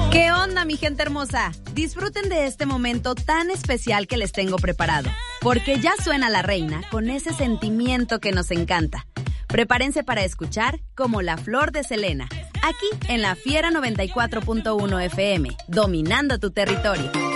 ¿Qué onda, mi gente hermosa? Disfruten de este momento tan especial que les tengo preparado, porque ya suena la reina con ese sentimiento que nos encanta. Prepárense para escuchar Como la Flor de Selena, aquí en la Fiera 94.1 FM, dominando tu territorio.